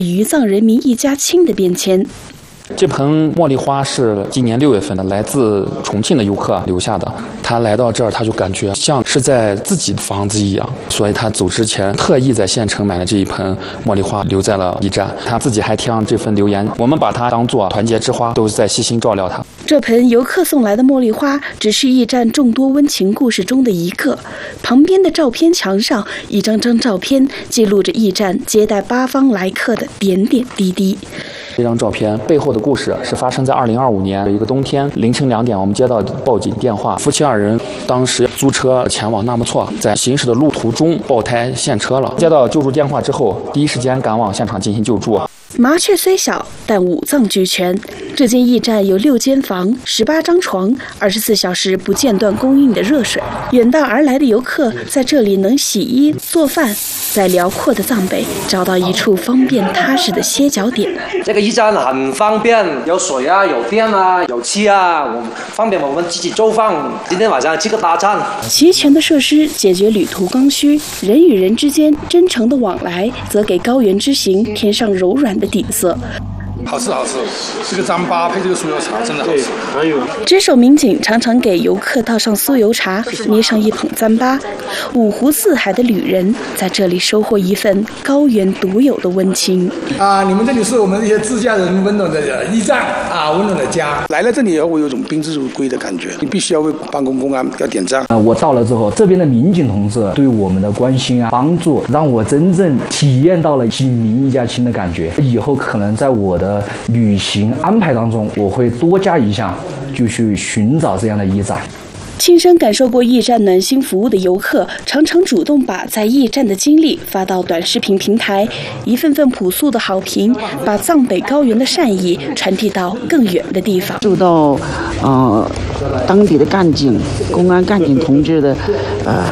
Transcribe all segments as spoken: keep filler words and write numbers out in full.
渝藏人民一家亲的变迁。 这盆茉莉花是今年六月份的，来自重庆的游客留下的。他来到这儿，他就感觉像是在自己的房子一样，所以他走之前特意在县城买了这一盆茉莉花，留在了驿站。他自己还贴上这份留言：我们把它当作团结之花，都是在细心照料它。 这盆游客送来的茉莉花，只是驿站众多温情故事中的一个。旁边的照片墙上，一张张照片记录着驿站接待八方来客的点点滴滴。 这张照片背后的故事是发生在二零二五年的一个冬天凌晨两点，我们接到报警电话，夫妻二人当时租车前往纳木错，在行驶的路途中爆胎陷车了。接到救助电话之后，第一时间赶往现场进行救助。 麻雀虽小，但五脏俱全。这间驿站有六间房、十八张床，二十四小时不间断供应的热水。远道而来的游客在这里能洗衣做饭，在辽阔的藏北找到一处方便踏实的歇脚点。 这个驿站很方便，有水啊，有电啊，有气啊，我方便我们自己做饭。今天晚上吃个大餐。 齐全的设施解决旅途刚需，人与人之间真诚的往来，则给高原之行添上柔软的底色。 好吃好吃，这个糌粑配这个酥油茶真的好吃。还有值守民警常常给游客倒上酥油茶，捏上一捧糌粑。五湖四海的旅人在这里收获一份高原独有的温情。 啊，你们这里是我们这些自驾人温暖的驿站啊，温暖的家。来了这里以后，我有种宾至如归的感觉。你必须要为办公公安要点赞。 啊，我到了之后，这边的民警同志对我们的关心啊、帮助，让我真正体验到了警民一家亲的感觉。以后可能在我的旅行安排当中，我会多加一项，就去寻找这样的驿站。 亲身感受过驿站暖心服务的游客，常常主动把在驿站的经历发到短视频平台，一份份朴素的好评，把藏北高原的善意传递到更远的地方。 受到呃当地的干警、公安干警同志的呃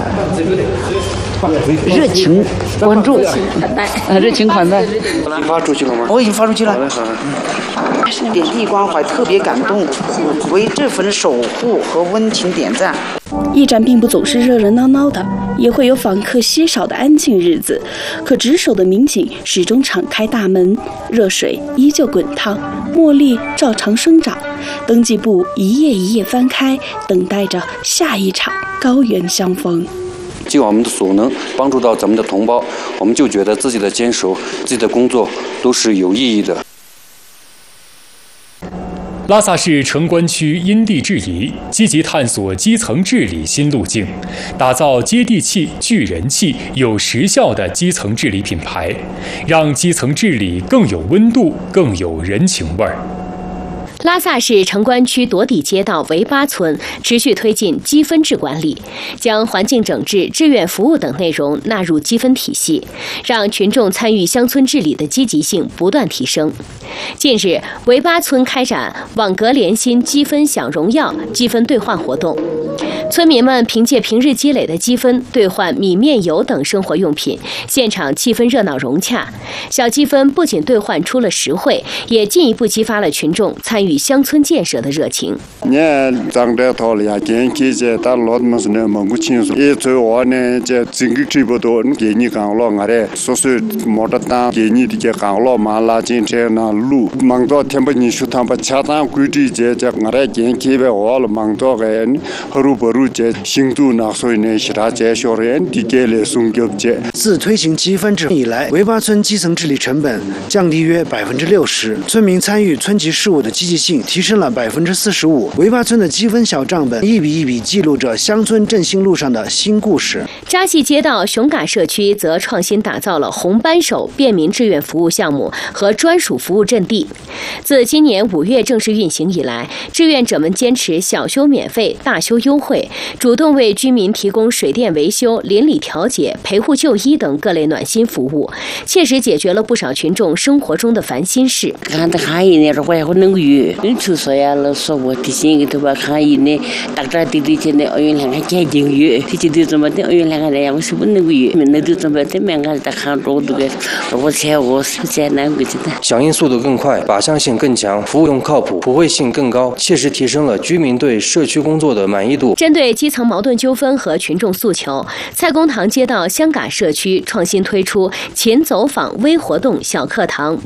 热情关注，呃热情款待。 你发出去了吗？ 我已经发出去了。点滴关怀特别感动，为这份守护和温情点赞。 驿站并不总是热热闹闹的，也会有访客稀少的安静日子。可值守的民警始终敞开大门，热水依旧滚烫，茉莉照常生长。登记簿一页一页翻开，等待着下一场高原相逢。 尽我们的所能帮助到咱们的同胞，我们就觉得自己的坚守、自己的工作都是有意义的。 拉萨市城关区因地制宜，积极探索基层治理新路径，打造接地气、聚人气、有实效的基层治理品牌，让基层治理更有温度、更有人情味儿。 拉萨市城关区朵底街道维巴村持续推进积分制管理，将环境整治、志愿服务等内容纳入积分体系，让群众参与乡村治理的积极性不断提升。近日，维巴村开展网格联心积分享荣耀积分兑换活动，村民们凭借平日积累的积分兑换米面油等生活用品，现场气氛热闹融洽。小积分不仅兑换出了实惠，也进一步激发了群众参与与乡村建设的热情。 你长得讨了呀，见见这大老子们是那蒙古亲属，一做我呢，这整个这不多，给你讲了，我嘞，所以没得单，给你的这讲了，马拉进这那路，忙到天不你说他们恰当规矩这这我嘞见见呗，我了忙到个，何如不如这行动那所以呢，其他这小人的给了送给这。 自推行积分制以来，维巴村基层治理成本降低约百分之六十，村民参与村级事务的积极性提升了百分之四十五。维巴村的积分小账本一笔一笔记录着乡村振兴路上的新故事。 扎西街道熊嘎社区则创新打造了红扳手便民志愿服务项目和专属服务阵地。自今年五月正式运行以来，志愿者们坚持小修免费、大修优惠，主动为居民提供水电维修、邻里调解、陪护就医等各类暖心服务，切实解决了不少群众生活中的烦心事。 看的看一年的话也会能语，你出所呀了说我提醒他吧看一年，大家弟弟现在奥运两个开经语，弟弟怎么的奥运两个人我是不能语，那都怎么的两个在看着这个，我猜我是在难过的。 响应速度更快，靶向性更强，服务更靠谱，普惠性更高，切实提升了居民对社区工作的满意度。 针对基层矛盾纠纷和群众诉求，蔡公堂街道香嘎社区创新推出勤走访微活动小课堂